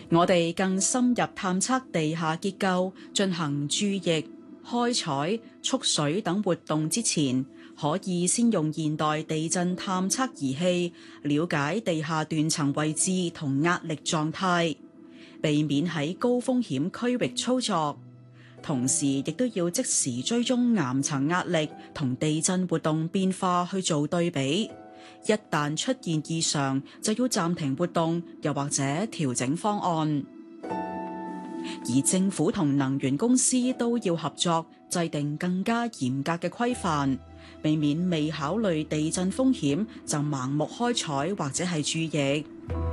我哋更深入探測地下結構，進行注液、開採、蓄水等活動之前，可以先用現代地震探測儀器了解地下斷層位置同壓力狀態，避免喺高風險區域操作。同時亦都要即時追蹤岩層壓力同地震活動變化去做對比。一旦出現異常，就要暫停活動，又或者調整方案。而政府同能源公司都要合作，制定更加嚴格嘅規範，避免未考慮地震風險就盲目開採或者係注液。